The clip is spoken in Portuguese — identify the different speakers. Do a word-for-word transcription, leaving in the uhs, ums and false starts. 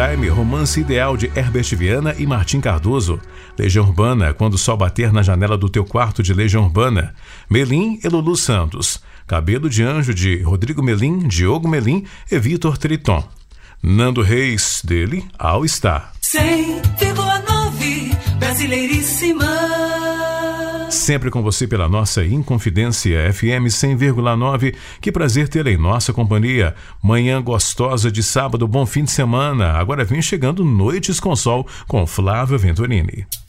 Speaker 1: Jaime, Romance Ideal de Herbert Viana e Martim Cardoso. Legião Urbana, Quando o Sol Bater na Janela do Teu Quarto de Legião Urbana. Melim e Lulu Santos. Cabelo de Anjo de Rodrigo Melim, Diogo Melim e Vitor Triton. Nando Reis, dele, All Star.
Speaker 2: cem vírgula nove Brasileiríssima.
Speaker 1: Sempre com você pela nossa Inconfidência F M cem vírgula nove. Que prazer tê-la em nossa companhia. Manhã gostosa de sábado, bom fim de semana. Agora vem chegando Noites com Sol com Flávio Venturini.